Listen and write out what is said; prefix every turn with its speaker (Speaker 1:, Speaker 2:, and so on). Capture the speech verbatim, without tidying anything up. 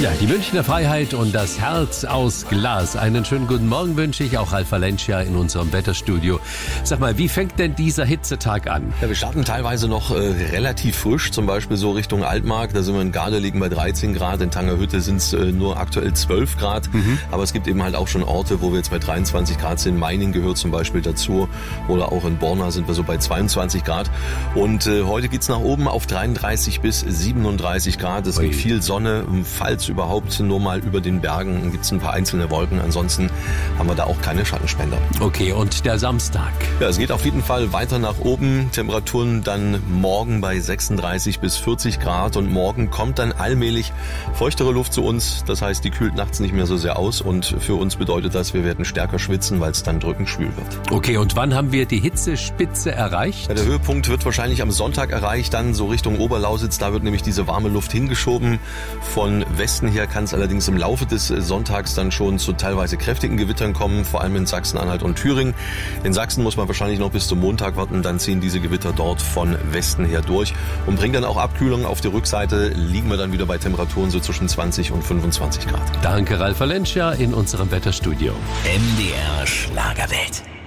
Speaker 1: Ja, die Münchner Freiheit und das Herz aus Glas. Einen schönen guten Morgen wünsche ich auch Ralf Valencia in unserem Wetterstudio. Sag mal, wie fängt denn dieser Hitzetag an?
Speaker 2: Ja, wir starten teilweise noch äh, relativ frisch, zum Beispiel so Richtung Altmark. Da sind wir in Garde, liegen bei dreizehn Grad. In Tangerhütte sind es äh, nur aktuell zwölf Grad. Mhm. Aber es gibt eben halt auch schon Orte, wo wir jetzt bei dreiundzwanzig Grad sind. Meiningen gehört zum Beispiel dazu. Oder auch in Borna sind wir so bei zweiundzwanzig Grad. Und äh, heute geht's nach oben auf dreiunddreißig bis siebenunddreißig Grad. Es gibt viel Sonne, falls überhaupt nur mal über den Bergen gibt es ein paar einzelne Wolken. Ansonsten haben wir da auch keine Schattenspender.
Speaker 1: Okay, und der Samstag?
Speaker 2: Ja, es geht auf jeden Fall weiter nach oben. Temperaturen dann morgen bei sechsunddreißig bis vierzig Grad. Und morgen kommt dann allmählich feuchtere Luft zu uns. Das heißt, die kühlt nachts nicht mehr so sehr aus. Und für uns bedeutet das, wir werden stärker schwitzen, weil es dann drückend schwül wird.
Speaker 1: Okay, und wann haben wir die Hitzespitze erreicht?
Speaker 2: Ja, der Höhepunkt wird wahrscheinlich am Sonntag erreicht, dann so Richtung Oberlausitz. Da wird nämlich diese warme Luft hingeschoben. Von Westen her kann es allerdings im Laufe des Sonntags dann schon zu teilweise kräftigen Gewittern kommen, vor allem in Sachsen-Anhalt und Thüringen. In Sachsen muss man wahrscheinlich noch bis zum Montag warten, dann ziehen diese Gewitter dort von Westen her durch und bringen dann auch Abkühlung. Auf der Rückseite liegen wir dann wieder bei Temperaturen so zwischen zwanzig und fünfundzwanzig Grad.
Speaker 1: Danke, Ralf Valencia in unserem Wetterstudio.
Speaker 3: M D R Schlagerwelt.